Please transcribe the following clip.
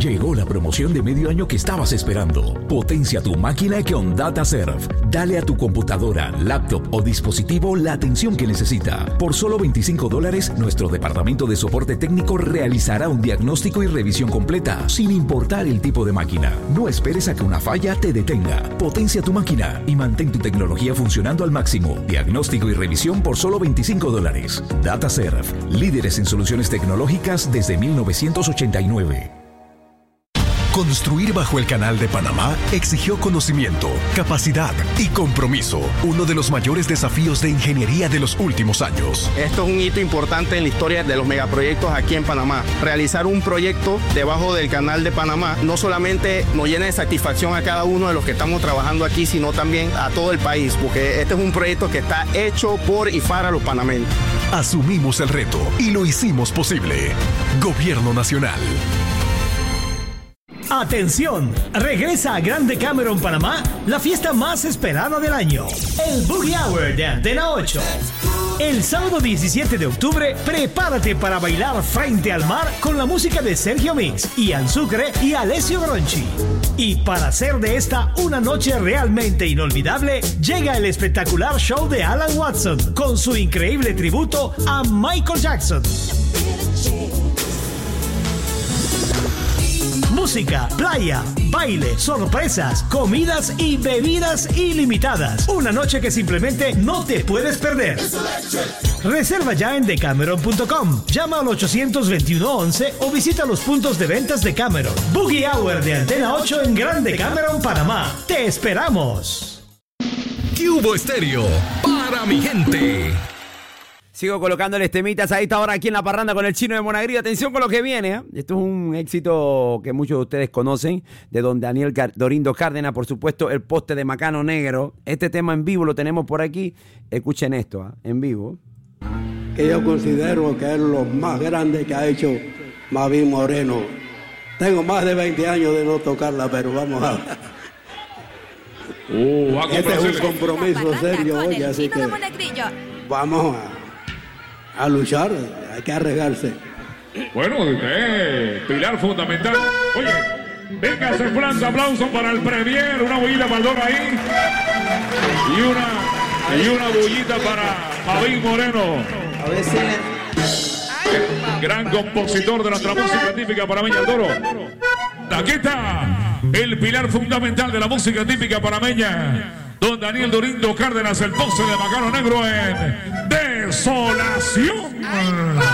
Llegó la promoción de medio año que estabas esperando. Potencia tu máquina con DataServe. Dale a tu computadora, laptop o dispositivo la atención que necesita. Por solo $25, nuestro departamento de soporte técnico realizará un diagnóstico y revisión completa, sin importar el tipo de máquina. No esperes a que una falla te detenga. Potencia tu máquina y mantén tu tecnología funcionando al máximo. Diagnóstico y revisión por solo $25. DataServe, líderes en soluciones tecnológicas desde 1989. Construir bajo el Canal de Panamá exigió conocimiento, capacidad y compromiso, uno de los mayores desafíos de ingeniería de los últimos años. Esto es un hito importante en la historia de los megaproyectos aquí en Panamá. Realizar un proyecto debajo del Canal de Panamá no solamente nos llena de satisfacción a cada uno de los que estamos trabajando aquí, sino también a todo el país, porque este es un proyecto que está hecho por y para los panameños. Asumimos el reto y lo hicimos posible. Gobierno Nacional. ¡Atención! Regresa a Grande Cameron, Panamá, la fiesta más esperada del año, el Boogie Hour de Antena 8. El sábado 17 de octubre, prepárate para bailar frente al mar con la música de Sergio Mix, Ian Sucre y Alessio Gronchi. Y para hacer de esta una noche realmente inolvidable, llega el espectacular show de Alan Watson con su increíble tributo a Michael Jackson. Música, playa, baile, sorpresas, comidas y bebidas ilimitadas. Una noche que simplemente no te puedes perder. Reserva ya en decameron.com. Llama al 821-11 o visita los puntos de ventas de Cameron. Boogie Hour de Antena 8 en Grande Cameron, Panamá. ¡Te esperamos! Cubo Estéreo, para mi gente. Sigo colocándoles temitas a esta hora aquí en La Parranda con el Chino de Monagrillo. Atención con lo que viene, ¿eh? Esto es un éxito que muchos de ustedes conocen, de don Daniel Dorindo Cárdenas, por supuesto, el poste de Macano Negro. Este tema en vivo lo tenemos por aquí. Escuchen esto, ¿eh? En vivo. Que yo considero que es lo más grande que ha hecho Mavín Moreno. Tengo más de 20 años de no tocarla, pero vamos a... este es un compromiso serio hoy, así que vamos a luchar, hay que arriesgarse. Bueno, pilar fundamental. Oye, venga, se fuerte aplauso para el Premier, una bullita para el Dora ahí y una bullita para Mavín Moreno. A ver si gran compositor de nuestra música típica panameña, el Doro. Aquí está el pilar fundamental de la música típica panameña, don Daniel Dorindo Cárdenas, el poste de Macano Negro en Desolación.